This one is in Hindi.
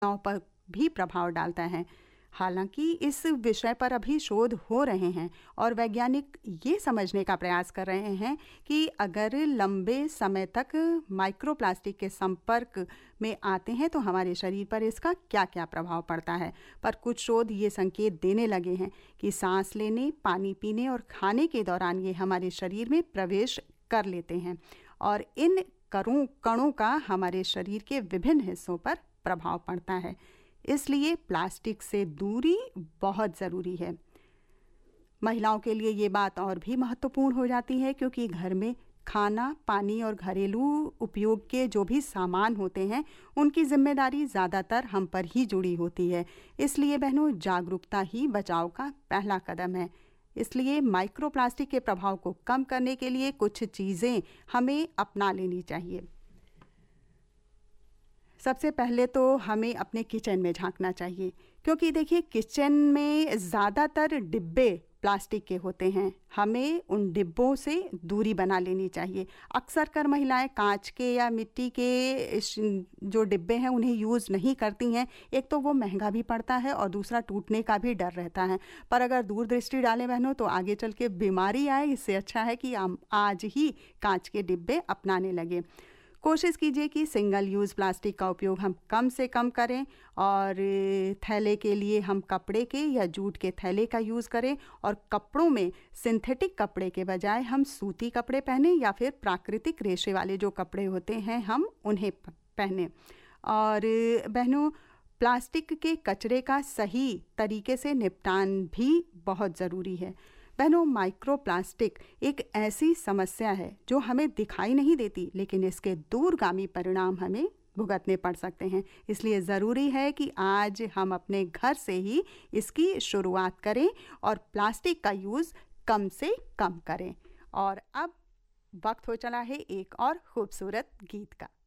पर भी प्रभाव डालता है। हालांकि इस विषय पर अभी शोध हो रहे हैं और वैज्ञानिक ये समझने का प्रयास कर रहे हैं कि अगर लंबे समय तक माइक्रोप्लास्टिक के संपर्क में आते हैं तो हमारे शरीर पर इसका क्या क्या प्रभाव पड़ता है। पर कुछ शोध ये संकेत देने लगे हैं कि सांस लेने, पानी पीने और खाने के दौरान ये हमारे शरीर में प्रवेश कर लेते हैं और इन कणों का हमारे शरीर के विभिन्न हिस्सों पर प्रभाव पड़ता है। इसलिए प्लास्टिक से दूरी बहुत ज़रूरी है। महिलाओं के लिए ये बात और भी महत्वपूर्ण हो जाती है क्योंकि घर में खाना, पानी और घरेलू उपयोग के जो भी सामान होते हैं उनकी जिम्मेदारी ज़्यादातर हम पर ही जुड़ी होती है। इसलिए बहनों, जागरूकता ही बचाव का पहला कदम है। इसलिए माइक्रोप्लास्टिक के प्रभाव को कम करने के लिए कुछ चीज़ें हमें अपना लेनी चाहिए। सबसे पहले तो हमें अपने किचन में झांकना चाहिए क्योंकि देखिए, किचन में ज़्यादातर डिब्बे प्लास्टिक के होते हैं। हमें उन डिब्बों से दूरी बना लेनी चाहिए। अक्सर कर महिलाएं कांच के या मिट्टी के जो डिब्बे हैं उन्हें यूज़ नहीं करती हैं। एक तो वो महंगा भी पड़ता है और दूसरा टूटने का भी डर रहता है। पर अगर दूरदृष्टि डालें बहनों तो आगे चल के बीमारी आए, इससे अच्छा है कि हम आज ही कांच के डिब्बे अपनाने लगे। कोशिश कीजिए कि सिंगल यूज़ प्लास्टिक का उपयोग हम कम से कम करें और थैले के लिए हम कपड़े के या जूट के थैले का यूज़ करें और कपड़ों में सिंथेटिक कपड़े के बजाय हम सूती कपड़े पहने या फिर प्राकृतिक रेशे वाले जो कपड़े होते हैं हम उन्हें पहने। और बहनों, प्लास्टिक के कचरे का सही तरीके से निपटान भी बहुत ज़रूरी है। बहनों, माइक्रोप्लास्टिक एक ऐसी समस्या है जो हमें दिखाई नहीं देती, लेकिन इसके दूरगामी परिणाम हमें भुगतने पड़ सकते हैं। इसलिए ज़रूरी है कि आज हम अपने घर से ही इसकी शुरुआत करें और प्लास्टिक का यूज़ कम से कम करें। और अब वक्त हो चला है एक और खूबसूरत गीत का।